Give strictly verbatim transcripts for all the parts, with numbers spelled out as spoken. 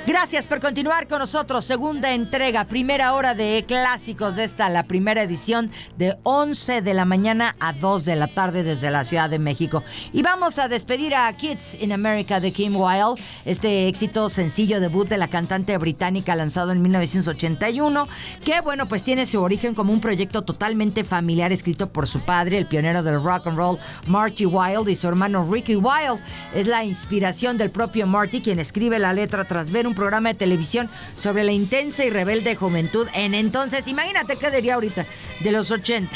Gracias por continuar con nosotros. Segunda entrega, primera hora de clásicos de esta, la primera edición de once de la mañana a dos de la tarde desde la Ciudad de México. Y vamos a despedir a Kids in America de Kim Wilde, este éxito sencillo debut de la cantante británica lanzado en mil novecientos ochenta y uno, que bueno, pues tiene su origen como un proyecto totalmente familiar escrito por su padre, el pionero del rock and roll Marty Wilde, y su hermano Ricky Wilde. Es la inspiración del propio Marty, quien escribe la letra tras ver un programa de televisión sobre la intensa y rebelde juventud en entonces, imagínate qué diría ahorita, de los ochenta.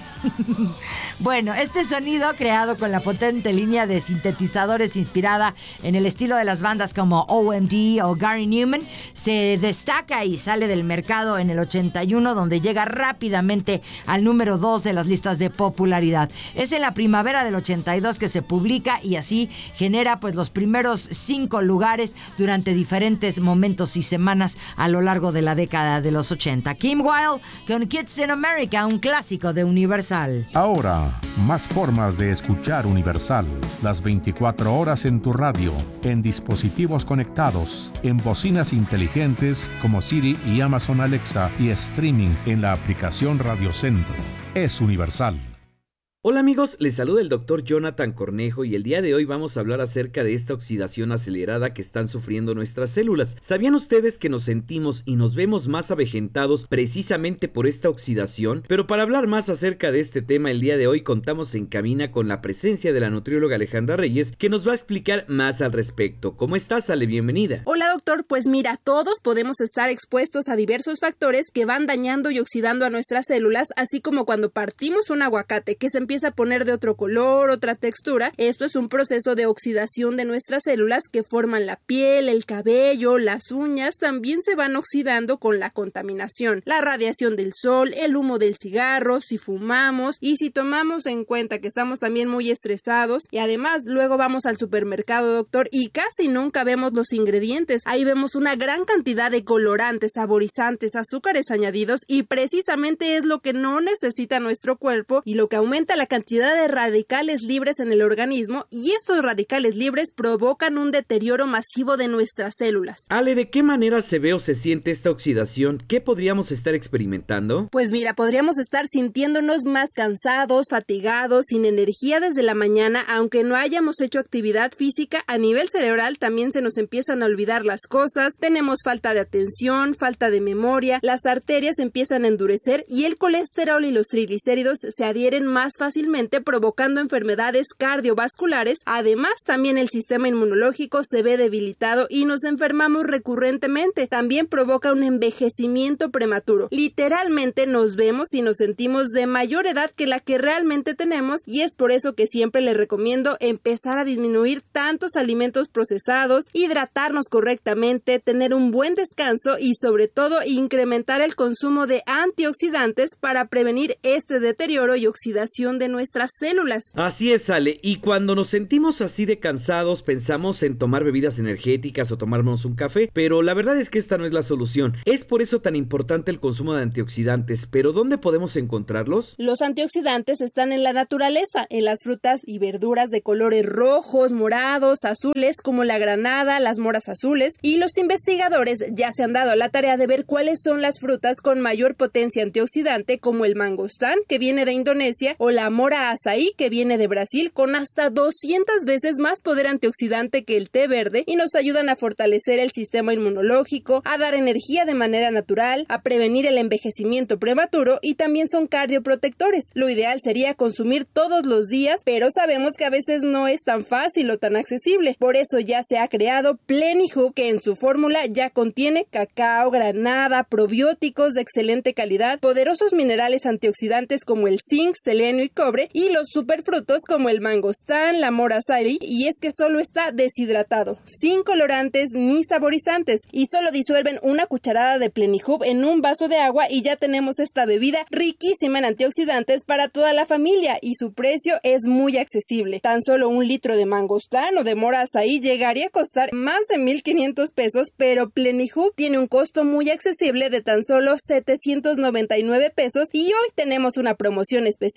Bueno, este sonido, creado con la potente línea de sintetizadores inspirada en el estilo de las bandas como O M D o Gary Newman, se destaca y sale del mercado en el ochenta y uno, donde llega rápidamente al número dos de las listas de popularidad. Es en la primavera del ochenta y dos que se publica y así genera pues los primeros cinco lugares durante diferentes momentos y semanas a lo largo de la década de los ochenta. Kim Wilde con Kids in America, un clásico de Universal. Ahora, más formas de escuchar Universal. Las veinticuatro horas en tu radio, en dispositivos conectados, en bocinas inteligentes como Siri y Amazon Alexa, y streaming en la aplicación Radio Centro. Es Universal. Hola amigos, les saluda el doctor Jonathan Cornejo y el día de hoy vamos a hablar acerca de esta oxidación acelerada que están sufriendo nuestras células. ¿Sabían ustedes que nos sentimos y nos vemos más avejentados precisamente por esta oxidación? Pero para hablar más acerca de este tema, el día de hoy contamos en cabina con la presencia de la nutrióloga Alejandra Reyes, que nos va a explicar más al respecto. ¿Cómo estás, Ale? Bienvenida. Hola doctor, pues mira, todos podemos estar expuestos a diversos factores que van dañando y oxidando a nuestras células, así como cuando partimos un aguacate que se empieza a poner de otro color, otra textura. Esto es un proceso de oxidación de nuestras células que forman la piel, el cabello, las uñas. También se van oxidando con la contaminación, la radiación del sol, el humo del cigarro, si fumamos y si tomamos en cuenta que estamos también muy estresados. Y además luego vamos al supermercado, doctor, y casi nunca vemos los ingredientes. Ahí vemos una gran cantidad de colorantes, saborizantes, azúcares añadidos, y precisamente es lo que no necesita nuestro cuerpo y lo que aumenta la cantidad de radicales libres en el organismo, y estos radicales libres provocan un deterioro masivo de nuestras células. Ale, ¿de qué manera se ve o se siente esta oxidación? ¿Qué podríamos estar experimentando? Pues mira, podríamos estar sintiéndonos más cansados, fatigados, sin energía desde la mañana, aunque no hayamos hecho actividad física. A nivel cerebral también se nos empiezan a olvidar las cosas, tenemos falta de atención, falta de memoria, las arterias empiezan a endurecer y el colesterol y los triglicéridos se adhieren más fácilmente, provocando enfermedades cardiovasculares. Además, también el sistema inmunológico se ve debilitado y nos enfermamos recurrentemente. También provoca un envejecimiento prematuro. Literalmente nos vemos y nos sentimos de mayor edad que la que realmente tenemos, y es por eso que siempre les recomiendo empezar a disminuir tantos alimentos procesados, hidratarnos correctamente, tener un buen descanso y sobre todo incrementar el consumo de antioxidantes para prevenir este deterioro y oxidación de nuestras células. Así es, Ale, y cuando nos sentimos así de cansados pensamos en tomar bebidas energéticas o tomarnos un café, pero la verdad es que esta no es la solución. Es por eso tan importante el consumo de antioxidantes, pero ¿dónde podemos encontrarlos? Los antioxidantes están en la naturaleza, en las frutas y verduras de colores rojos, morados, azules, como la granada, las moras azules, y los investigadores ya se han dado la tarea de ver cuáles son las frutas con mayor potencia antioxidante, como el mangostán, que viene de Indonesia, o la mora azaí, que viene de Brasil, con hasta doscientas veces más poder antioxidante que el té verde, y nos ayudan a fortalecer el sistema inmunológico, a dar energía de manera natural, a prevenir el envejecimiento prematuro, y también son cardioprotectores. Lo ideal sería consumir todos los días, pero sabemos que a veces no es tan fácil o tan accesible. Por eso ya se ha creado Plenihub, que en su fórmula ya contiene cacao, granada, probióticos de excelente calidad, poderosos minerales antioxidantes como el zinc, selenio y cobre, y los superfrutos como el mangostán, la mora azaí, y es que solo está deshidratado, sin colorantes ni saborizantes, y solo disuelven una cucharada de Plenihub en un vaso de agua y ya tenemos esta bebida riquísima en antioxidantes para toda la familia, y su precio es muy accesible. Tan solo un litro de mangostán o de mora azaí llegaría a costar más de mil quinientos pesos, pero Plenihub tiene un costo muy accesible de tan solo setecientos noventa y nueve pesos, y hoy tenemos una promoción especial para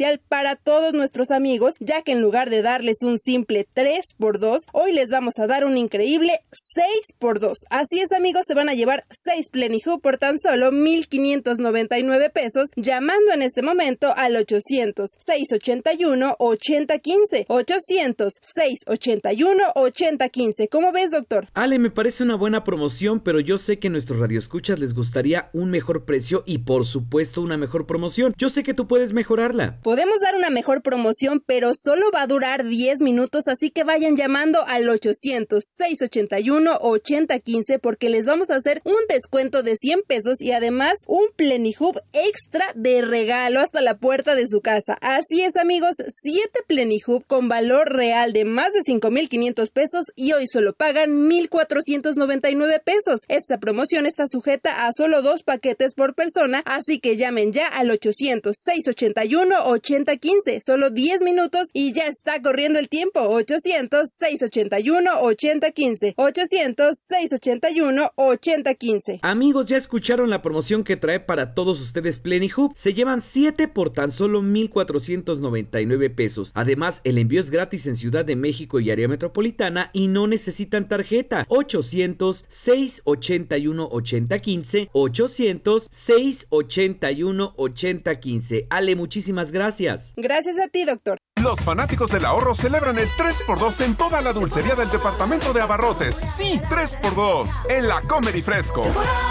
para todos nuestros amigos, ya que en lugar de darles un simple tres por dos, hoy les vamos a dar un increíble seis por dos. Así es, amigos, se van a llevar seis Plenihub por tan solo mil quinientos noventa y nueve pesos, llamando en este momento al ochocientos, seiscientos ochenta y uno, ochenta quince, ochocientos, seiscientos ochenta y uno, ochenta quince. ¿Cómo ves, doctor? Ale, me parece una buena promoción, pero yo sé que a nuestros radioescuchas les gustaría un mejor precio y por supuesto una mejor promoción. Yo sé que tú puedes mejorarla. Podemos dar una mejor promoción, pero solo va a durar diez minutos, así que vayan llamando al ochocientos, seiscientos ochenta y uno, ochenta quince porque les vamos a hacer un descuento de cien pesos y además un Plenihub extra de regalo hasta la puerta de su casa. Así es, amigos, siete Plenihub con valor real de más de cinco mil quinientos pesos y hoy solo pagan mil cuatrocientos noventa y nueve pesos. Esta promoción está sujeta a solo dos paquetes por persona, así que llamen ya al ochocientos, seiscientos ochenta y uno, ochenta quince. Solo diez minutos y ya está corriendo el tiempo. ochocientos, seiscientos ochenta y uno, ochenta quince. ochocientos, seiscientos ochenta y uno, ochenta quince. Amigos, ya escucharon la promoción que trae para todos ustedes Plenihub. Se llevan siete por tan solo mil cuatrocientos noventa y nueve pesos. Además, el envío es gratis en Ciudad de México y área metropolitana y no necesitan tarjeta. ochocientos, seiscientos ochenta y uno, ochenta quince. ochocientos, seiscientos ochenta y uno, ochenta quince. Ale, muchísimas gracias. Gracias a ti, doctor. Los fanáticos del ahorro celebran el tres por dos en toda la dulcería del departamento de abarrotes. Sí, tres por dos en la Comedy Fresco.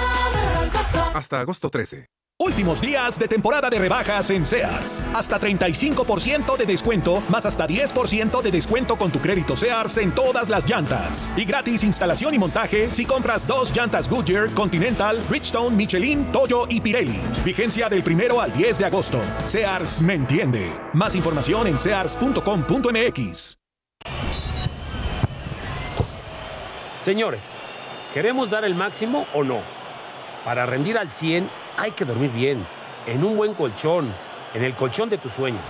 Hasta agosto trece. Últimos días de temporada de rebajas en Sears. Hasta treinta y cinco por ciento de descuento, más hasta diez por ciento de descuento con tu crédito Sears en todas las llantas. Y gratis instalación y montaje si compras dos llantas Goodyear, Continental, Bridgestone, Michelin, Toyo y Pirelli. Vigencia del primero al diez de agosto. Sears me entiende. Más información en sears punto com punto m x. Señores, ¿queremos dar el máximo o no? Para rendir al cien hay que dormir bien, en un buen colchón, en el colchón de tus sueños.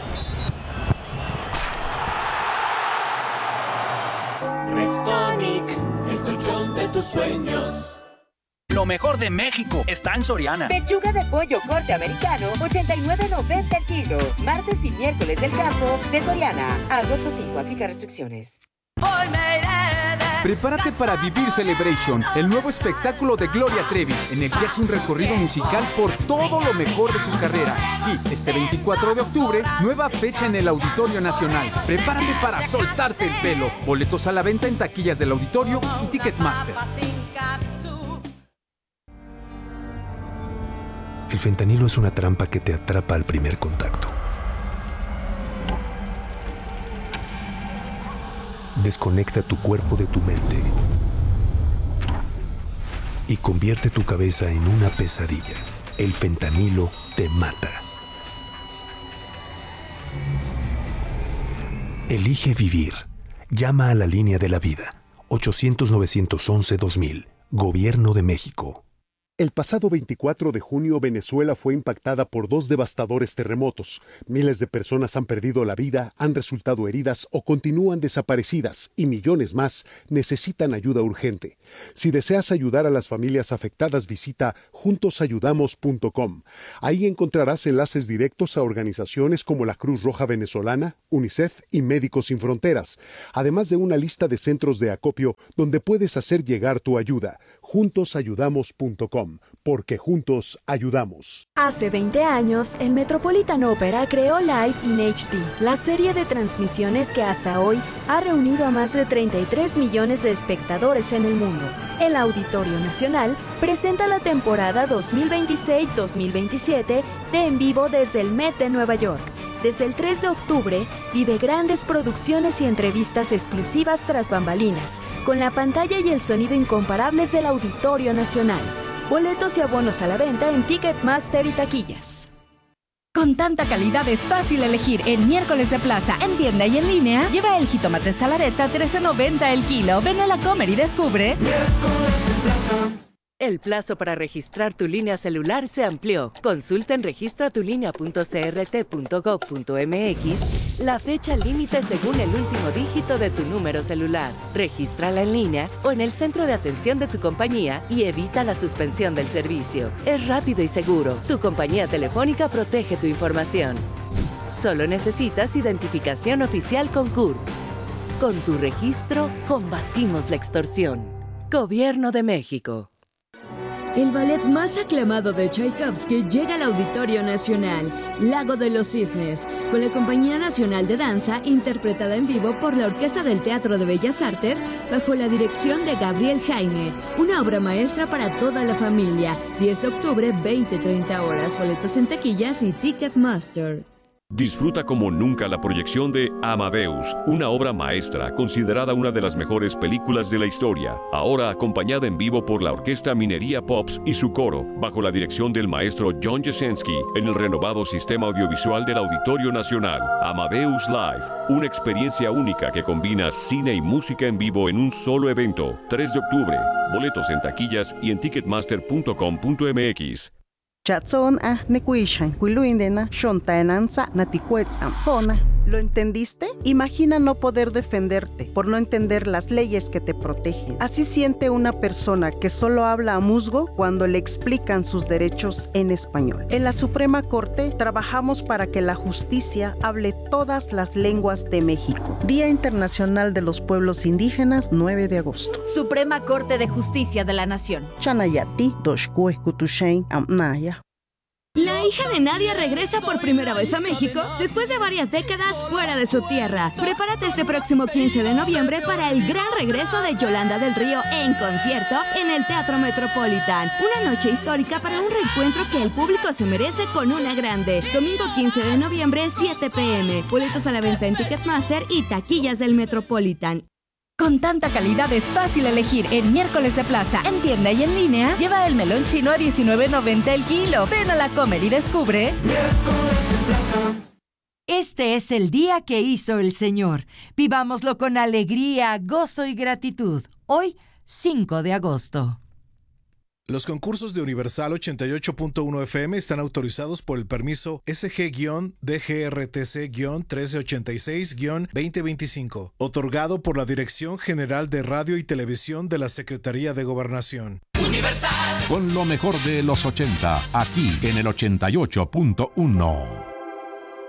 Restonic, el colchón de tus sueños. Lo mejor de México está en Soriana. Pechuga de pollo corte americano, ochenta y nueve noventa el kilo. Martes y miércoles del campo de Soriana. Agosto cinco, aplica restricciones. Prepárate para vivir Celebration, el nuevo espectáculo de Gloria Trevi, en el que hace un recorrido musical por todo lo mejor de su carrera. Sí, este veinticuatro de octubre, nueva fecha en el Auditorio Nacional. Prepárate para soltarte el pelo. Boletos a la venta en taquillas del auditorio y Ticketmaster. El fentanilo es una trampa que te atrapa al primer contacto. Desconecta tu cuerpo de tu mente y convierte tu cabeza en una pesadilla. El fentanilo te mata. Elige vivir. Llama a la línea de la vida. ochocientos, novecientos once, dos mil. Gobierno de México. El pasado veinticuatro de junio, Venezuela fue impactada por dos devastadores terremotos. Miles de personas han perdido la vida, han resultado heridas o continúan desaparecidas y millones más necesitan ayuda urgente. Si deseas ayudar a las familias afectadas, visita juntos ayudamos punto com. Ahí encontrarás enlaces directos a organizaciones como la Cruz Roja Venezolana, UNICEF y Médicos Sin Fronteras, además de una lista de centros de acopio donde puedes hacer llegar tu ayuda. juntos ayudamos punto com. Porque juntos ayudamos. Hace veinte años, el Metropolitan Opera creó Live in H D, la serie de transmisiones que hasta hoy ha reunido a más de treinta y tres millones de espectadores en el mundo. El Auditorio Nacional presenta la temporada dos mil veintiséis dos mil veintisiete de En Vivo desde el Met de Nueva York. Desde el tres de octubre, vive grandes producciones y entrevistas exclusivas tras bambalinas, con la pantalla y el sonido incomparables del Auditorio Nacional. Boletos y abonos a la venta en Ticketmaster y taquillas. Con tanta calidad es fácil elegir. En miércoles de plaza, en tienda y en línea, lleva el jitomate salareta trece noventa el kilo. Ven a la Comer y descubre. Miércoles de plaza. El plazo para registrar tu línea celular se amplió. Consulta en registra tu línea punto c r t punto gov punto m x la fecha límite según el último dígito de tu número celular. Regístrala en línea o en el centro de atención de tu compañía y evita la suspensión del servicio. Es rápido y seguro. Tu compañía telefónica protege tu información. Solo necesitas identificación oficial con C U R P. Con tu registro, combatimos la extorsión. Gobierno de México. El ballet más aclamado de Tchaikovsky llega al Auditorio Nacional, Lago de los Cisnes, con la Compañía Nacional de Danza, interpretada en vivo por la Orquesta del Teatro de Bellas Artes, bajo la dirección de Gabriel Jaime. Una obra maestra para toda la familia. diez de octubre, veinte a treinta horas. Boletos en taquillas y Ticketmaster. Disfruta como nunca la proyección de Amadeus, una obra maestra considerada una de las mejores películas de la historia, ahora acompañada en vivo por la Orquesta Minería Pops y su coro, bajo la dirección del maestro John Jasenski, en el renovado sistema audiovisual del Auditorio Nacional. Amadeus Live, una experiencia única que combina cine y música en vivo en un solo evento. tres de octubre, boletos en taquillas y en ticketmaster punto com punto m x. Chatson a nekuishan, kuiluindena, shontaenanza, natikuetzam, hona. ¿Lo entendiste? Imagina no poder defenderte por no entender las leyes que te protegen. Así siente una persona que solo habla a musgo cuando le explican sus derechos en español. En la Suprema Corte trabajamos para que la justicia hable todas las lenguas de México. Día Internacional de los Pueblos Indígenas, nueve de agosto. Suprema Corte de Justicia de la Nación. Chanayati, Doshkue, Kutushain, Amnaya. La hija de Nadia regresa por primera vez a México después de varias décadas fuera de su tierra. Prepárate este próximo quince de noviembre para el gran regreso de Yolanda del Río en concierto en el Teatro Metropolitan. Una noche histórica para un reencuentro que el público se merece con una grande. Domingo quince de noviembre, siete p m Boletos a la venta en Ticketmaster y taquillas del Metropolitan. Con tanta calidad es fácil elegir en Miércoles de Plaza. En tienda y en línea, lleva el melón chino a diecinueve noventa el kilo. Ven a la Comer y descubre. Miércoles de Plaza. Este es el día que hizo el Señor. Vivámoslo con alegría, gozo y gratitud. Hoy, cinco de agosto. Los concursos de Universal ochenta y ocho punto uno F M están autorizados por el permiso S G D G R T C trece ochenta y seis veinte veinticinco, otorgado por la Dirección General de Radio y Televisión de la Secretaría de Gobernación. Universal. Con lo mejor de los ochenta, aquí en el ochenta y ocho punto uno.